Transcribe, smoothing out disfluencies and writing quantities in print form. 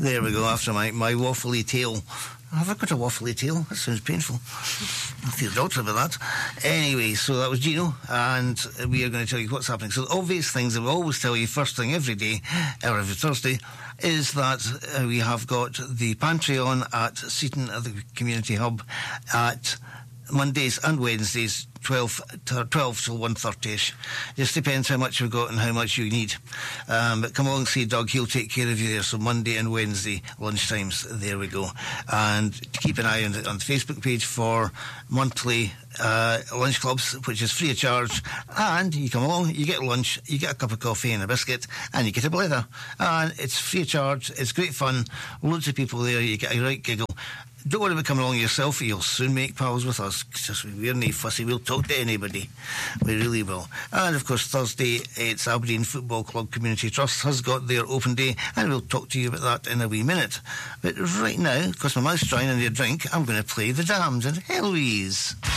There we go, after my waffly tale. Have I got a waffly tail? That sounds painful. I'll see the doctor about that. Anyway, so that was Gino, and we are going to tell you what's happening. So the obvious things that we always tell you first thing every day, or every Thursday, is that we have got the pantry on at Seaton at the Community Hub at Mondays and Wednesdays, 12 till 1:30ish. Just depends how much we've got and how much you need. But come along and see Doug, he'll take care of you there. So Monday and Wednesday lunchtimes, there we go. And keep an eye on the Facebook page for monthly lunch clubs, which is free of charge. And you come along, you get lunch, you get a cup of coffee and a biscuit, and you get a blether. And it's free of charge, it's great fun, loads of people there, you get a right giggle. Don't worry about coming along yourself, you'll soon make pals with us. Just, we're no fussy, we'll talk to anybody. We really will. And of course, Thursday, it's Aberdeen Football Club Community Trust has got their open day, and we'll talk to you about that in a wee minute. But right now, because my mouth's drying and need a drink, I'm going to play The Damned and Heloise.